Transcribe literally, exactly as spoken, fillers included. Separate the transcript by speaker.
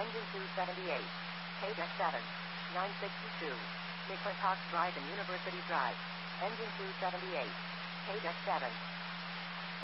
Speaker 1: Engine two seventy-eight. K-Deck seven. nine sixty-two. McClintock Drive and University Drive. Engine two seventy-eight. K-Deck seven.